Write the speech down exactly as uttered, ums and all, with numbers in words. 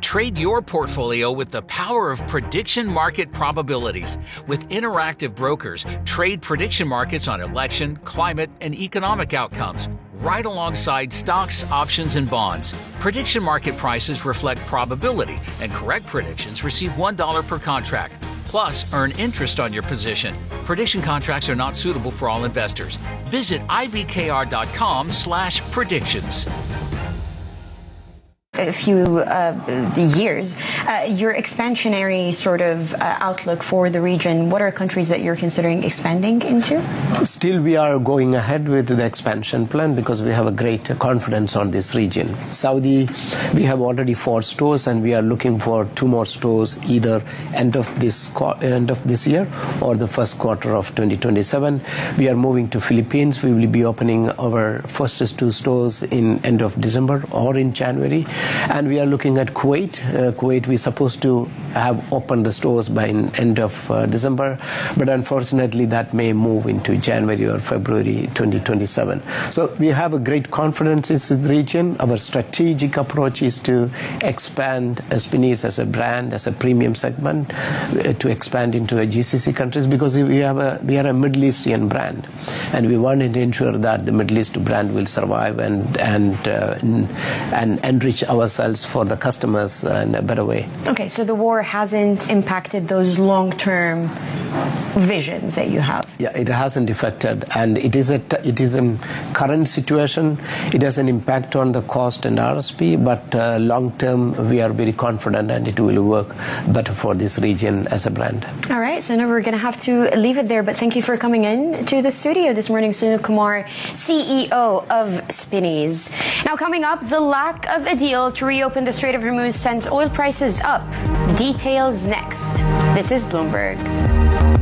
Trade your portfolio with the power of prediction market probabilities. With interactive brokers, trade prediction markets on election, climate, and economic outcomes, right alongside stocks, options, and bonds. Prediction market prices reflect probability, and correct predictions receive one dollar per contract. Plus, earn interest on your position. Prediction contracts are not suitable for all investors. Visit ibkr.com slash predictions. A few uh, years, uh, your expansionary sort of uh, outlook for the region, what are countries that you're considering expanding into? Still, we are going ahead with the expansion plan because we have a great confidence on this region. Saudi, we have already four stores and we are looking for two more stores either end of this end of this year or the first quarter of twenty twenty-seven. We are moving to Philippines. We will be opening our first two stores in end of December or in January. And we are looking at Kuwait. Uh, Kuwait, we're supposed to have opened the stores by end of uh, December, but unfortunately that may move into January or February twenty twenty-seven. So we have a great confidence in this region. Our strategic approach is to expand Spinneys as a brand, as a premium segment, uh, to expand into a G C C countries because we have a we are a Middle Eastern brand, and we wanted to ensure that the Middle East brand will survive and and uh, and enrich ourselves for the customers in a better way. Okay, so the war hasn't impacted those long-term visions that you have? Yeah, it hasn't affected, and it is a it is a current situation. It has an impact on the cost and R S P, but uh, long-term we are very confident and it will work better for this region as a brand. All right, so now we're going to have to leave it there, but thank you for coming in to the studio this morning, Sunil Kumar, C E O of Spinneys. Now coming up, the lack of a deal to reopen the Strait of Hormuz sends oil prices up. Details next. This is Bloomberg.